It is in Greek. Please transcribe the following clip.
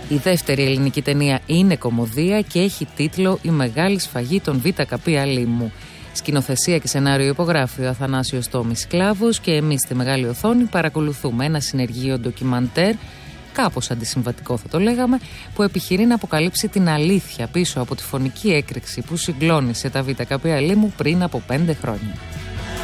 Η δεύτερη ελληνική ταινία είναι κωμωδία και έχει τίτλο «Η μεγάλη σφαγή των ΒΚ Αλήμου». Σκηνοθεσία και σενάριο υπογράφει ο Αθανάσιος Τόμης Κλάβος και εμείς στη μεγάλη οθόνη παρακολουθούμε ένα συνεργείο ντοκιμαντέρ, κάπως αντισυμβατικό θα το λέγαμε, που επιχειρεί να αποκαλύψει την αλήθεια πίσω από τη φωνική έκρηξη που συγκλώνησε τα ΒΚ Αλήμου πριν από 5 χρόνια.